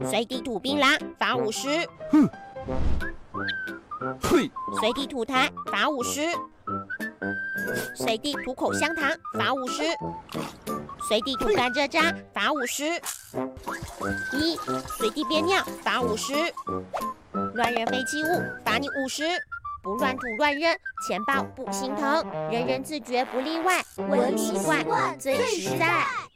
随地吐槟榔罚50。 哼，嘿， 随地吐痰罚50。随地吐口香糖罚50。随地吐甘蔗渣罚50。随地憋尿罚50。乱扔废弃物罚你50。不乱吐乱扔，钱包不心疼，人人自觉不例外，文明习惯最实在。